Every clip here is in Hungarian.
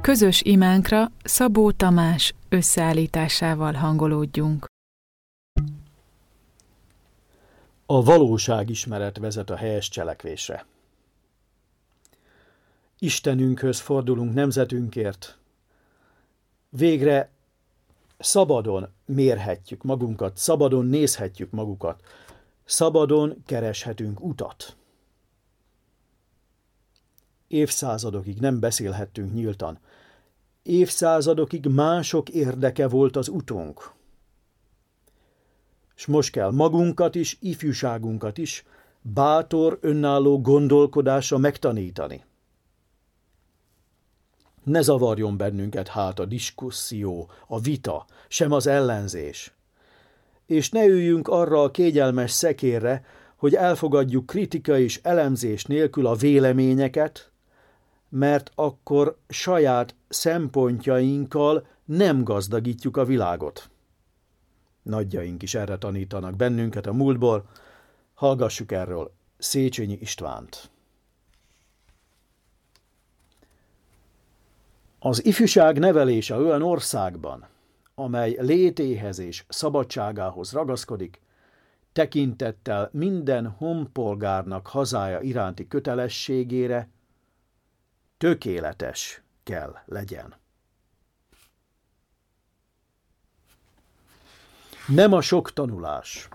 Közös imánkra Szabó Tamás összeállításával hangolódjunk. A valóságismeret vezet a helyes cselekvésre. Istenünkhöz fordulunk nemzetünkért. Végre szabadon mérhetjük magunkat, szabadon nézhetjük magukat, szabadon kereshetünk utat. Évszázadokig nem beszélhettünk nyíltan. Évszázadokig mások érdeke volt az utunk. És most kell magunkat is, ifjúságunkat is bátor, önálló gondolkodásra megtanítani. Ne zavarjon bennünket hát a diszkuszió, a vita, sem az ellenzés. És ne üljünk arra a kényelmes szekérre, hogy elfogadjuk kritika és elemzés nélkül a véleményeket, mert akkor saját szempontjainkkal nem gazdagítjuk a világot. Nagyjaink is erre tanítanak bennünket a múltból. Hallgassuk erről Széchenyi Istvánt. Az ifjúság nevelése olyan országban, amely létéhez és szabadságához ragaszkodik, tekintettel minden honpolgárnak hazája iránti kötelességére, tökéletes kell legyen. Nem a sok tanulás,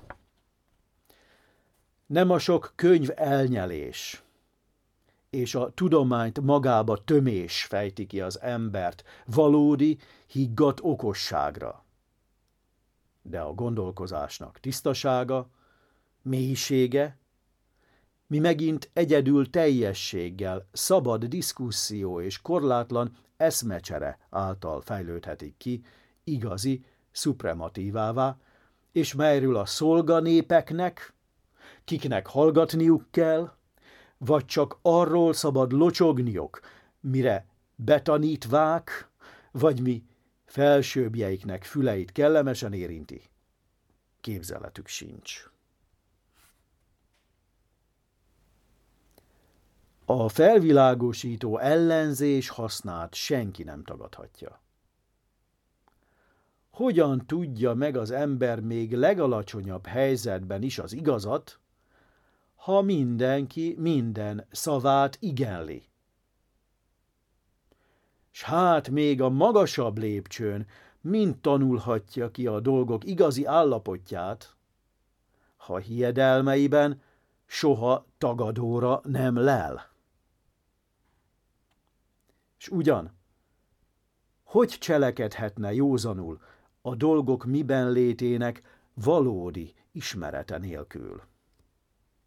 nem a sok könyv elnyelés és a tudományt magába tömés fejti ki az embert valódi, higgadt okosságra. De a gondolkozásnak tisztasága, mélysége, mi megint egyedül teljességgel, szabad diszkuszió és korlátlan eszmecsere által fejlődhetik ki igazi szuprematívává, és melyről a szolganépeknek, kiknek hallgatniuk kell, vagy csak arról szabad locsogniuk, mire betanítvák, vagy mi felsőbbjeiknek füleit kellemesen érinti. Képzeletük sincs. A felvilágosító ellenzés hasznát senki nem tagadhatja. Hogyan tudja meg az ember még legalacsonyabb helyzetben is az igazat, ha mindenki minden szavát igenli? S hát még a magasabb lépcsőn mind tanulhatja ki a dolgok igazi állapotját, ha hiedelmeiben soha tagadóra nem lel. S ugyan, hogy cselekedhetne józanul a dolgok miben létének valódi ismerete nélkül?